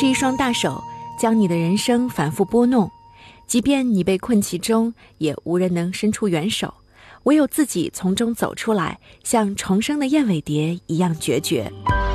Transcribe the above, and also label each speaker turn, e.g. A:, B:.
A: 是一双大手，将你的人生反复拨弄，即便你被困其中，也无人能伸出援手，唯有自己从中走出来，像重生的燕尾蝶一样决绝。